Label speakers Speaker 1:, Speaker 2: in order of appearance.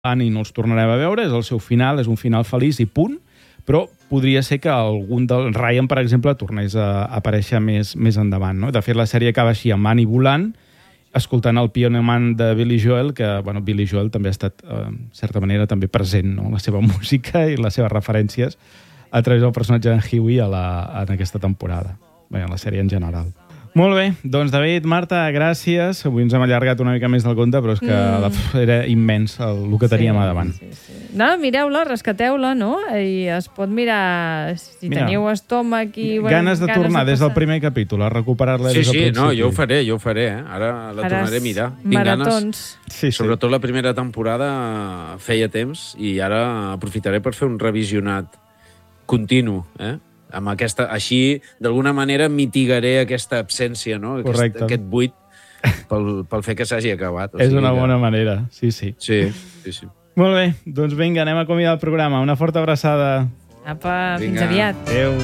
Speaker 1: i no els tornarem a veure, és el seu final, és un final feliç i punt, però podria ser que algun del Ryan, per exemple, tornés a aparèixer més endavant. No? De fet, la sèrie acaba així, amb Annie volant, escoltant el Piano Man de Billy Joel, que Billy Joel també ha estat, en certa manera, també present, no? La seva música i les seves referències a través del personatge d'en Huey en aquesta temporada. Bé, en la sèrie en general. Molt bé, doncs David, Marta, gràcies. Avui ens hem allargat una mica més del compte, però és que era immens el que teníem a davant.
Speaker 2: Sí. No, mireu-la, rescateu-la, no? I es pot mirar, si teniu estómac i...
Speaker 1: Ganes de tornar des del primer capítol a recuperar-la des del principi.
Speaker 3: No, jo ho faré. Ara la tornaré a mirar.
Speaker 2: Maratons.
Speaker 3: Sobretot la primera temporada feia temps i ara aprofitaré per fer un revisionat continu, amb aquesta, així, d'alguna manera, mitigaré aquesta absència, no? Aquest buit pel fet que s'hagi acabat.
Speaker 1: És una bona manera, sí.
Speaker 3: Sí.
Speaker 1: Molt bé, doncs vinga, anem a acomiadar el programa. Una forta abraçada.
Speaker 2: Apa, fins aviat.
Speaker 1: Adéu.